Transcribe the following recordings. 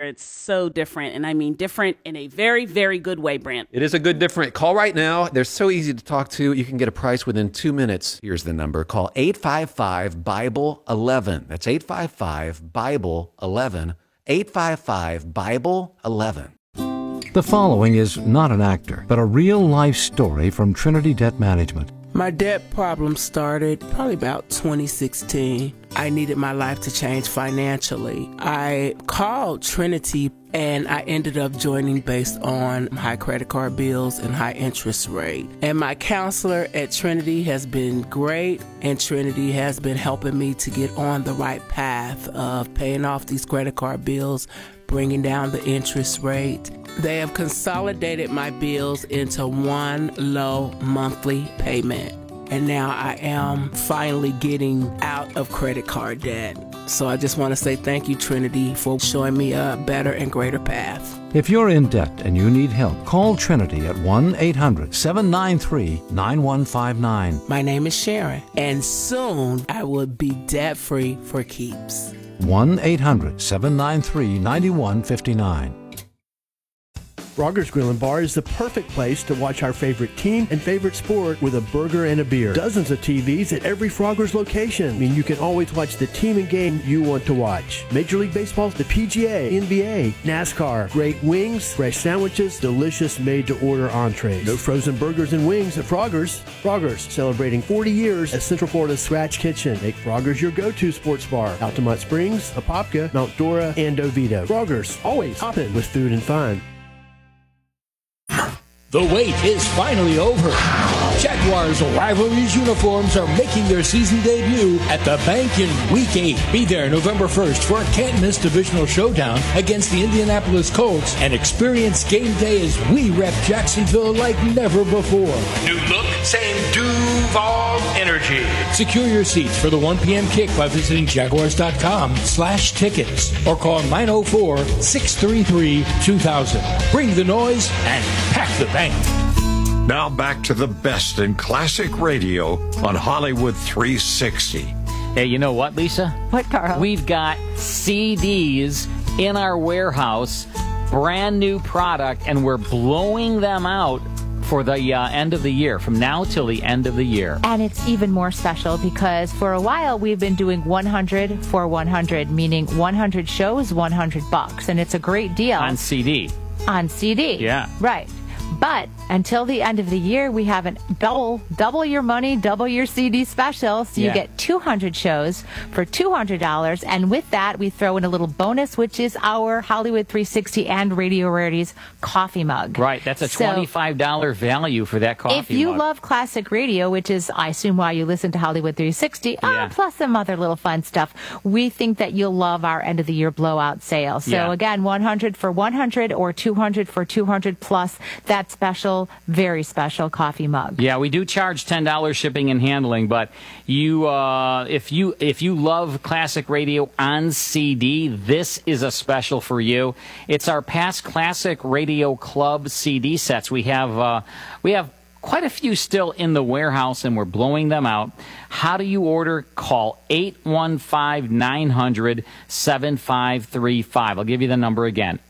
It's so different, and I mean different in a very, very good way, Brant. It is a good different. Call right now. They're so easy to talk to. You can get a price within 2 minutes. Here's the number. Call 855-BIBLE-11. That's 855-BIBLE-11. 855-BIBLE-11. The following is not an actor, but a real-life story from Trinity Debt Management. My debt problem started probably about 2016. I needed my life to change financially. I called Trinity and I ended up joining based on high credit card bills and high interest rate. And my counselor at Trinity has been great, and Trinity has been helping me to get on the right path of paying off these credit card bills, bringing down the interest rate. They have consolidated my bills into one low monthly payment. And now I am finally getting out of credit card debt. So I just want to say thank you, Trinity, for showing me a better and greater path. If you're in debt and you need help, call Trinity at 1-800-793-9159. My name is Sharon, and soon I will be debt-free for keeps. 1-800-793-9159. Frogger's Grill and Bar is the perfect place to watch our favorite team and favorite sport with a burger and a beer. Dozens of TVs at every Frogger's location. I mean, you can always watch the team and game you want to watch. Major League Baseball, the PGA, NBA, NASCAR, great wings, fresh sandwiches, delicious made-to-order entrees. No frozen burgers and wings at Frogger's. Frogger's, celebrating 40 years as Central Florida's Scratch Kitchen. Make Frogger's your go-to sports bar. Altamont Springs, Apopka, Mount Dora, and Oviedo. Frogger's, always hopping with food and fun. The wait is finally over. Jaguars Rivalries uniforms are making their season debut at the Bank in Week 8. Be there November 1st for a can't-miss divisional showdown against the Indianapolis Colts and experience game day as we rep Jacksonville like never before. New look, same Duval energy. Secure your seats for the 1 p.m. kick by visiting Jaguars.com/tickets or call 904-633-2000. Bring the noise and pack the bank. Now back to the best in classic radio on Hollywood 360. Hey, you know what, Lisa? What, Carl? We've got CDs in our warehouse, brand new product, and we're blowing them out for the end of the year, from now till the end of the year. And it's even more special because for a while we've been doing 100 for 100, meaning 100 shows, $100. And it's a great deal. On CD. On CD. Yeah. Right. But until the end of the year, we have a double your money, double your CD special. So you get 200 shows for $200. And with that, we throw in a little bonus, which is our Hollywood 360 and Radio Rarities coffee mug. Right. That's a $25 value for that coffee mug. If you love classic radio, which is, I assume, why you listen to Hollywood 360, plus some other little fun stuff, we think that you'll love our end of the year blowout sale. So again, 100 for 100 or 200 for 200 plus that special, very special coffee mug. Yeah, we do charge $10 shipping and handling, but you, if you love classic radio on CD, this is a special for you. It's our past Classic Radio Club CD sets. We have quite a few still in the warehouse, and we're blowing them out. How do you order? Call 815-900-7535. I'll give you the number again,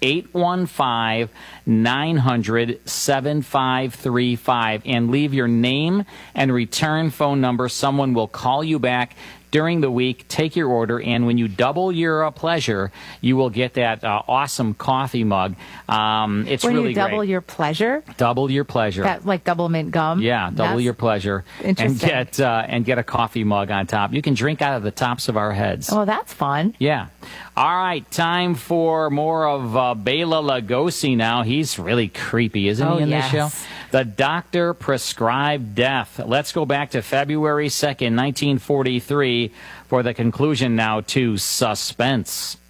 815-900-7535, and leave your name and return phone number. Someone will call you back during the week, take your order, and when you double your pleasure, you will get that awesome coffee mug. It's when really you double great. your pleasure? Double your pleasure. That, like double mint gum? Yeah, double your pleasure. Interesting. And get a coffee mug on top. You can drink out of the tops of our heads. Oh, that's fun. Yeah. All right, time for more of Bela Lugosi now. He's really creepy, isn't he, in this show? The Doctor Prescribed Death. Let's go back to February 2nd, 1943, for the conclusion now to Suspense.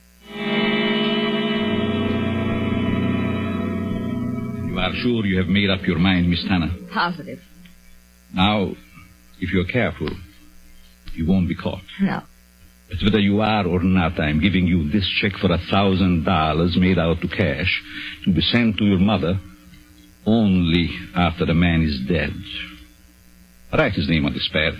You are sure you have made up your mind, Miss Tanner? Positive. Now, if you're careful, you won't be caught. No. But whether you are or not, I'm giving you this check for $1,000 made out to cash to be sent to your mother only after the man is dead. Write his name on this pad.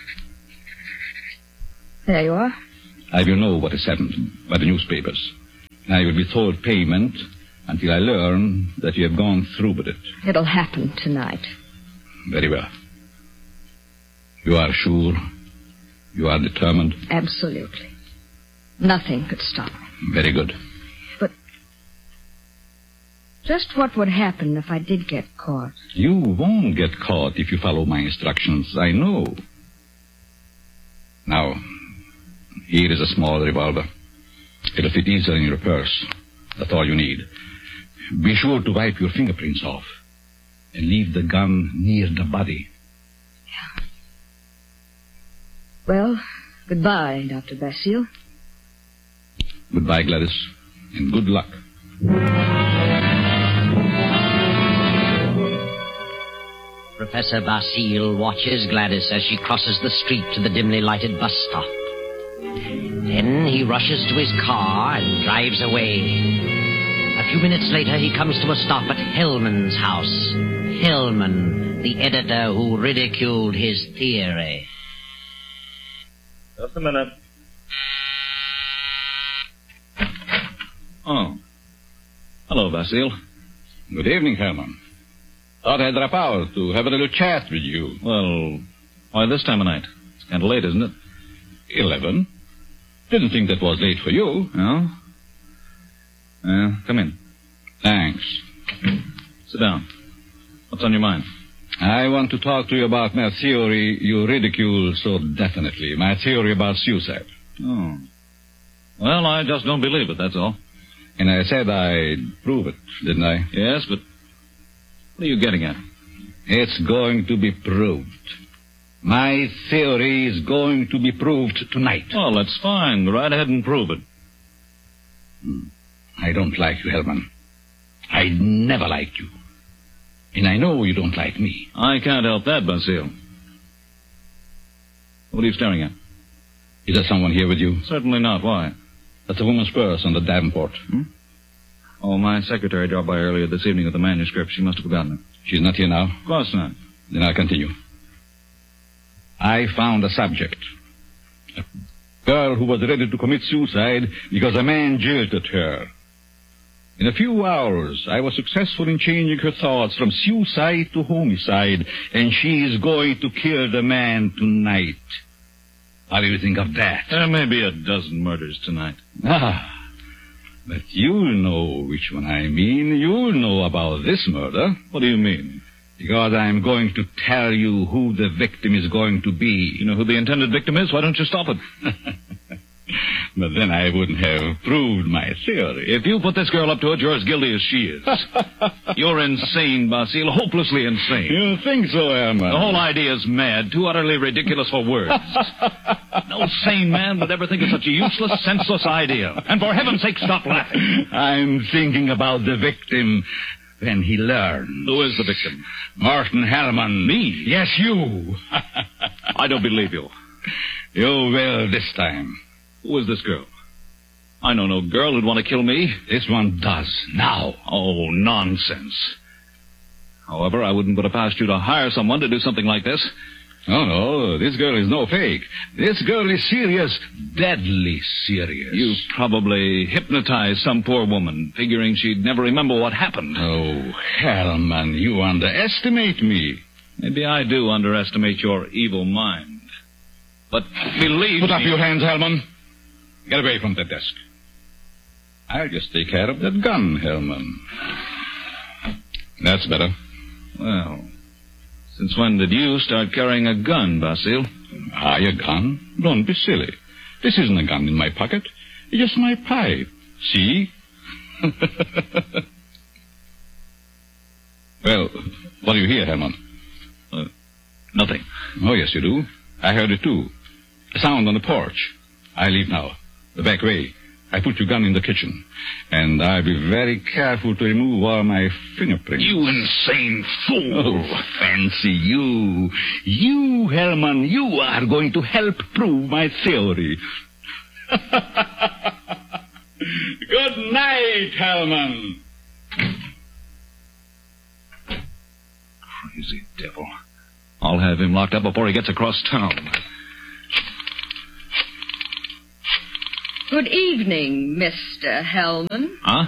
There you are. I will know what has happened by the newspapers. I will withhold payment until I learn that you have gone through with it. It'll happen tonight. Very well. You are sure? You are determined? Absolutely. Nothing could stop me. Very good. But just what would happen if I did get caught? You won't get caught if you follow my instructions. I know. Now, here is a small revolver. It'll fit easily in your purse. That's all you need. Be sure to wipe your fingerprints off and leave the gun near the body. Yeah. Well, goodbye, Dr. Basile. Goodbye, Gladys, and good luck. Professor Basile watches Gladys as she crosses the street to the dimly lighted bus stop. Then he rushes to his car and drives away. A few minutes later, he comes to a stop at Hellman's house. Hellman, the editor who ridiculed his theory. Just a minute. Oh. Hello, Basile. Good evening, Hellman. Thought I'd drop out to have a little chat with you. Well, why this time of night? It's kind of late, isn't it? 11. Didn't think that was late for you. No? Come in. Thanks. Sit down. What's on your mind? I want to talk to you about my theory you ridicule so definitely. My theory about suicide. Oh. Well, I just don't believe it, that's all. And I said I'd prove it, didn't I? Yes, but what are you getting at? It's going to be proved. My theory is going to be proved tonight. Well, that's fine. Go right ahead and prove it. I don't like you, Hellman. I never liked you. And I know you don't like me. I can't help that, Basile. What are you staring at? Is there someone here with you? Certainly not. Why? That's a woman's purse on the Davenport. Oh, my secretary dropped by earlier this evening with the manuscript. She must have forgotten it. She's not here now? Of course not. Then I'll continue. I found a subject. A girl who was ready to commit suicide because a man jilted her. In a few hours, I was successful in changing her thoughts from suicide to homicide, and she is going to kill the man tonight. What do you think of that? There may be a dozen murders tonight. But you'll know which one I mean. You'll know about this murder. What do you mean? Because I'm going to tell you who the victim is going to be. You know who the intended victim is? Why don't you stop it? But then I wouldn't have proved my theory. If you put this girl up to it, you're as guilty as she is. You're insane, Basile, hopelessly insane. You think so, Herman? The whole idea is mad, too utterly ridiculous for words. No sane man would ever think of such a useless, senseless idea. And for heaven's sake, stop laughing. I'm thinking about the victim when he learns. Who is the victim? Martin Hellman. Me? Yes, you. I don't believe you. You will this time. Who is this girl? I know no girl who'd want to kill me. This one does, now. Oh, nonsense. However, I wouldn't put it past you to hire someone to do something like this. Oh, no, this girl is no fake. This girl is serious, deadly serious. You probably hypnotized some poor woman, figuring she'd never remember what happened. Oh, Hellman, you underestimate me. Maybe I do underestimate your evil mind. But believe Put up me... your hands, Hellman. Get away from that desk. I'll just take care of that gun, Hellman. That's better. Well, since when did you start carrying a gun, Basile? A gun? Don't be silly. This isn't a gun in my pocket. It's just my pipe. See? Well, what do you hear, Hellman? Nothing. Oh, yes, you do. I heard it, too. A sound on the porch. I leave now. The back way. I put your gun in the kitchen. And I'll be very careful to remove all my fingerprints. You insane fool! Oh, fancy you. You, Hellman, you are going to help prove my theory. Good night, Hellman. Crazy devil. I'll have him locked up before he gets across town. Good evening, Mr. Hellman. Huh?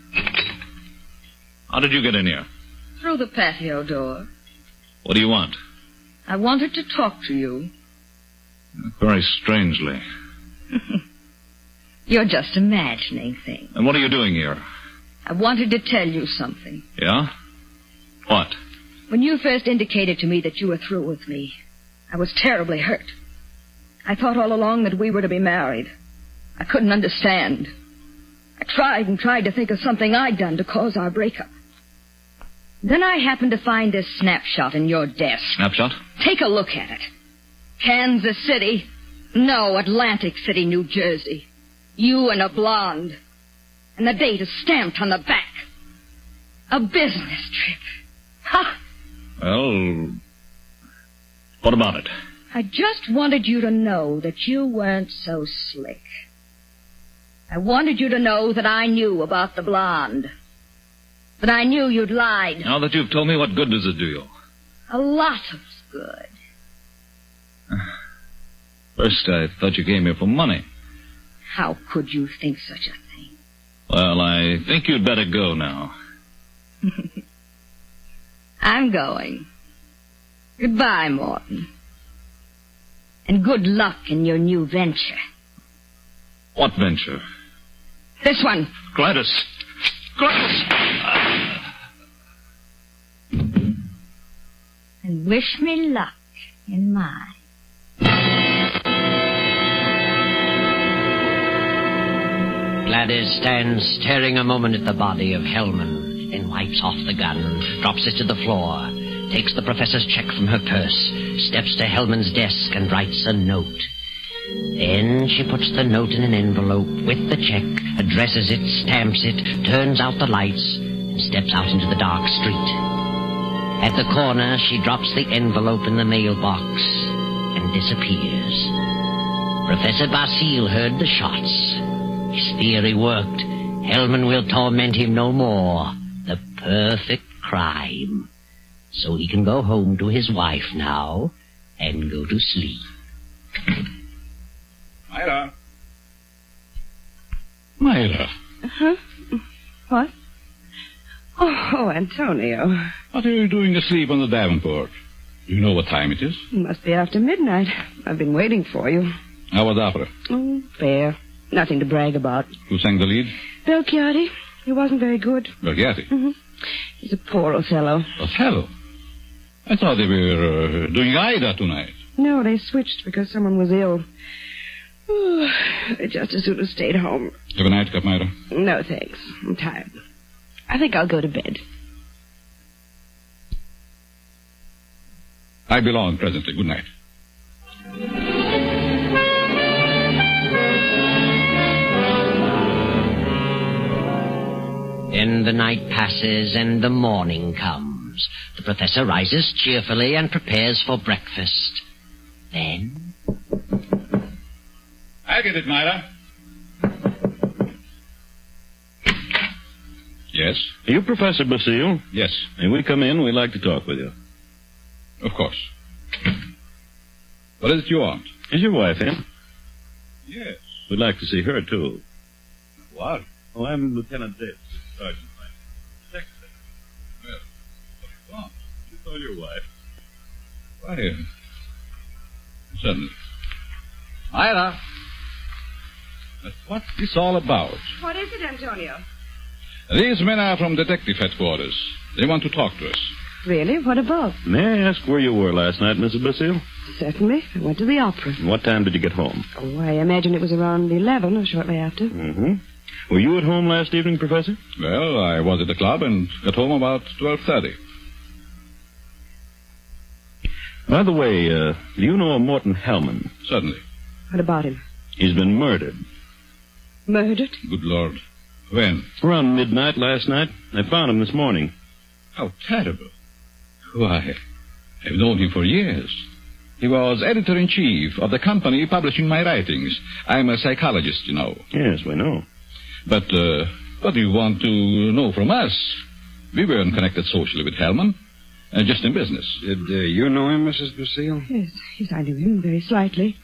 How did you get in here? Through the patio door. What do you want? I wanted to talk to you. Very strangely. You're just imagining things. And what are you doing here? I wanted to tell you something. Yeah? What? When you first indicated to me that you were through with me, I was terribly hurt. I thought all along that we were to be married. I couldn't understand. I tried to think of something I'd done to cause our breakup. Then I happened to find this snapshot in your desk. Snapshot? Take a look at it. Kansas City. No, Atlantic City, New Jersey. You and a blonde. And the date is stamped on the back. A business trip. Ha! Well, what about it? I just wanted you to know that you weren't so slick. I wanted you to know that I knew about the blonde. That I knew you'd lied. Now that you've told me, what good does it do you? A lot of good. First, I thought you came here for money. How could you think such a thing? Well, I think you'd better go now. I'm going. Goodbye, Morton. And good luck in your new venture. What venture? This one. Gladys! Gladys! And wish me luck in mine. Gladys stands staring a moment at the body of Hellman, then wipes off the gun, drops it to the floor, takes the professor's check from her purse, steps to Hellman's desk and writes a note. Then she puts the note in an envelope with the check, addresses it, stamps it, turns out the lights, and steps out into the dark street. At the corner, she drops the envelope in the mailbox and disappears. Professor Basile heard the shots. His theory worked. Hellman will torment him no more. The perfect crime. So he can go home to his wife now and go to sleep. Myra. Myra. Huh? What? Oh, Antonio. What are you doing asleep on the Davenport? Do you know what time it is? It must be after midnight. I've been waiting for you. How was opera? Oh, fair. Nothing to brag about. Who sang the lead? Belchiati. He wasn't very good. Belchiati? Mm-hmm. He's a poor Othello. Othello? I thought they were doing Aida tonight. No, they switched because someone was ill. Oh, I just as soon have stayed home. Have a nightcap, Myra? No, thanks. I'm tired. I think I'll go to bed. I belong presently. Good night. Then the night passes and the morning comes. The professor rises cheerfully and prepares for breakfast. Then... I'll get it, Myra. Yes? Are you Professor Basile? Yes. May we come in? We'd like to talk with you. Of course. What is it you want? Is your wife in? Yes. We'd like to see her, too. What? Oh, I'm Lieutenant Davis, Sergeant Frank. Well, what do you want? You told your wife. Why, certainly. Myra! What's this all about? What is it, Antonio? These men are from detective headquarters. They want to talk to us. Really? What about? May I ask where you were last night, Mrs. Basile? Certainly. I went to the opera. What time did you get home? Oh, I imagine it was around 11 or shortly after. Mm-hmm. Were you at home last evening, Professor? Well, I was at the club and got home about 12:30. By the way, do you know a Morton Hellman? Certainly. What about him? He's been murdered. Murdered? Good Lord. When? Around midnight last night. I found him this morning. How terrible. Why, I've known him for years. He was editor-in-chief of the company publishing my writings. I'm a psychologist, you know. Yes, we know. But what do you want to know from us? We weren't connected socially with Hellman. Just in business. Did you know him, Mrs. Basile? Yes, I knew him very slightly.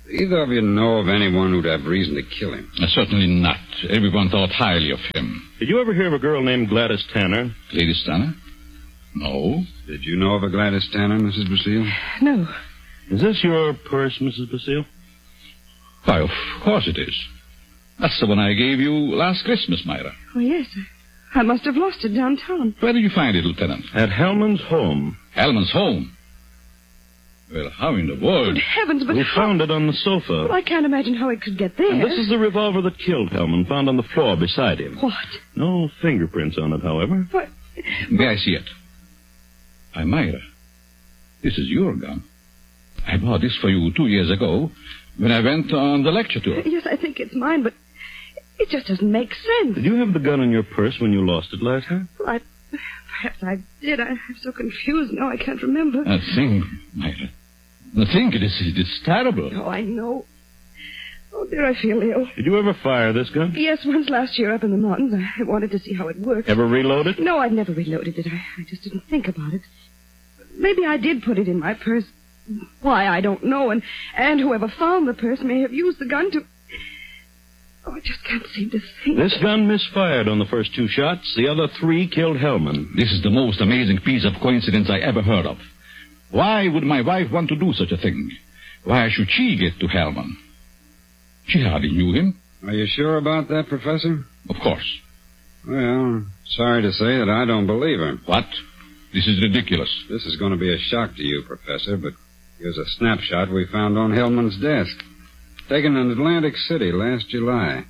Either of you know of anyone who'd have reason to kill him? Certainly not. Everyone thought highly of him. Did you ever hear of a girl named Gladys Tanner? Gladys Tanner? No. Did you know of a Gladys Tanner, Mrs. Basile? No. Is this your purse, Mrs. Basile? Why, of course it is. That's the one I gave you last Christmas, Myra. Oh, yes. I must have lost it downtown. Where did you find it, Lieutenant? At Hellman's home. Hellman's home? Well, how in the world? Good heavens, but We how... found it on the sofa. Well, I can't imagine how it could get there. And this is the revolver that killed Hellman, found on the floor beside him. What? No fingerprints on it, however. What? May I see it? Why, Myra, this is your gun. I bought this for you 2 years ago when I went on the lecture tour. Yes, I think it's mine, but it just doesn't make sense. Did you have the gun in your purse when you lost it last time? Well, perhaps I did. I'm so confused now I can't remember. That thing, Myra. The thing, it is terrible. Oh, I know. Oh, dear, I feel ill. Did you ever fire this gun? Yes, once last year up in the mountains. I wanted to see how it worked. Ever reload it? No, I've never reloaded it. I just didn't think about it. Maybe I did put it in my purse. Why, I don't know. And whoever found the purse may have used the gun to... Oh, I just can't seem to think. This gun misfired on the first 2 shots. The other 3 killed Hellman. This is the most amazing piece of coincidence I ever heard of. Why would my wife want to do such a thing? Why should she get to Hellman? She hardly knew him. Are you sure about that, Professor? Of course. Well, sorry to say that I don't believe her. What? This is ridiculous. This is going to be a shock to you, Professor, but here's a snapshot we found on Hellman's desk. Taken in Atlantic City last July.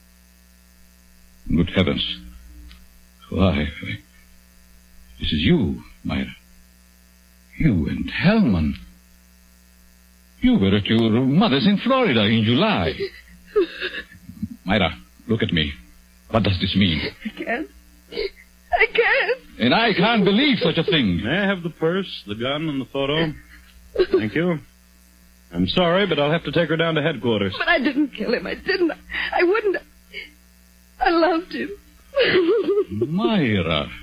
Good heavens. Why, this is you, Myra. You and Hellman. You were at your mother's in Florida in July. Myra, look at me. What does this mean? I can't. And I can't believe such a thing. May I have the purse, the gun, and the photo? Thank you. I'm sorry, but I'll have to take her down to headquarters. But I didn't kill him. I didn't. I wouldn't. I loved him. Myra.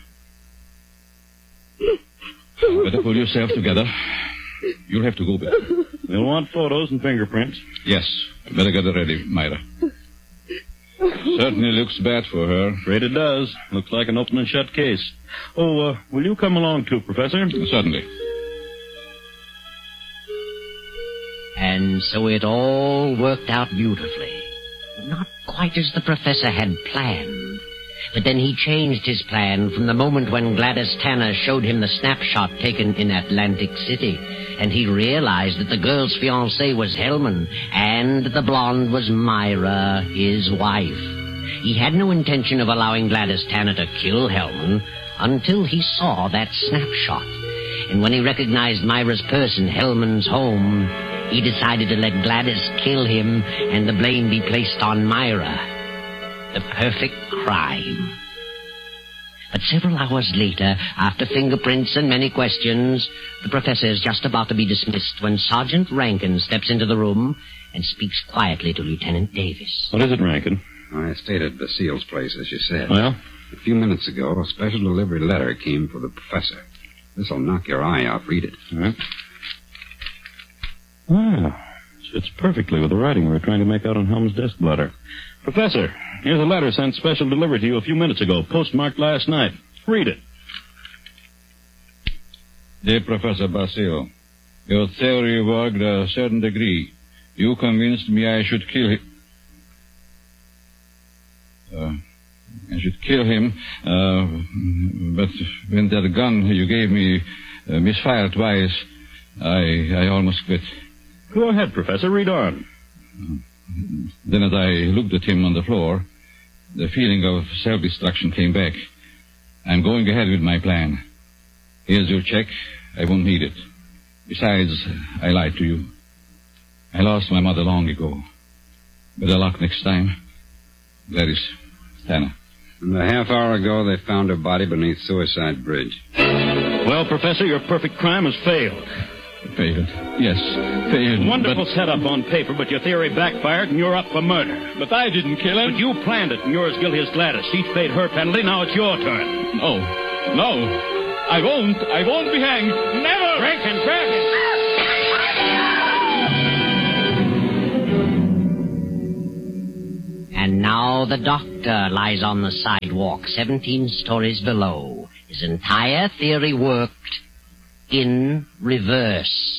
Better pull yourself together. You'll have to go back. You'll want photos and fingerprints. Yes. Better get it ready, Myra. Certainly looks bad for her. Afraid it does. Looks like an open and shut case. Oh, will you come along too, Professor? Certainly. And so it all worked out beautifully. Not quite as the professor had planned. But then he changed his plan from the moment when Gladys Tanner showed him the snapshot taken in Atlantic City. And he realized that the girl's fiancé was Hellman, and the blonde was Myra, his wife. He had no intention of allowing Gladys Tanner to kill Hellman until he saw that snapshot. And when he recognized Myra's purse in Hellman's home, he decided to let Gladys kill him and the blame be placed on Myra. The perfect crime. But several hours later, after fingerprints and many questions, the professor is just about to be dismissed when Sergeant Rankin steps into the room and speaks quietly to Lieutenant Davis. What is it, Rankin? I stayed at Basile's place, as you said. Well? A few minutes ago, a special delivery letter came for the professor. This'll knock your eye out. Read it. All right. Ah, fits perfectly with the writing we were trying to make out on Helm's desk blotter. Professor, here's a letter sent special delivery to you a few minutes ago, postmarked last night. Read it. Dear Professor Basile, your theory worked a certain degree. You convinced me I should kill him. But when that gun you gave me misfired twice, I almost quit. Go ahead, Professor. Read on. Then as I looked at him on the floor, the feeling of self-destruction came back. I'm going ahead with my plan. Here's your check. I won't need it. Besides, I lied to you. I lost my mother long ago. Better luck next time. Gladys Tanner. And a half hour ago, they found her body beneath Suicide Bridge. Well, Professor, your perfect crime has failed. Failed? Yes, failed. Wonderful setup on paper, but your theory backfired and you're up for murder. But I didn't kill him. But you planned it and you're as guilty as Gladys. She's paid her penalty, now it's your turn. No. I won't be hanged. Never! Rankin! Now the doctor lies on the sidewalk 17 stories below. His entire theory worked in reverse.